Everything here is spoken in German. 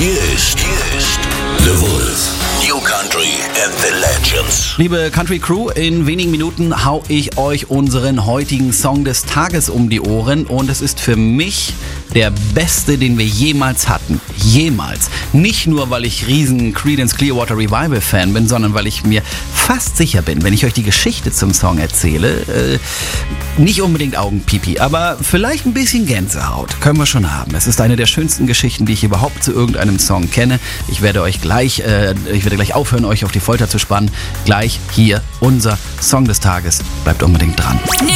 Hier ist The Wolf. New Country and the Legends. Liebe Country Crew, in wenigen Minuten hau ich euch unseren heutigen Song des Tages um die Ohren und es ist für mich der beste, den wir jemals hatten. Jemals. Nicht nur, weil ich riesen Creedence Clearwater Revival Fan bin, sondern weil ich mir fast sicher bin, wenn ich euch die Geschichte zum Song erzähle, nicht unbedingt Augenpipi, aber vielleicht ein bisschen Gänsehaut können wir schon haben. Es ist eine der schönsten Geschichten, die ich überhaupt zu irgendeinem Song kenne. Ich werde gleich aufhören, euch auf die Folter zu spannen. Gleich hier unser Song des Tages. Bleibt unbedingt dran.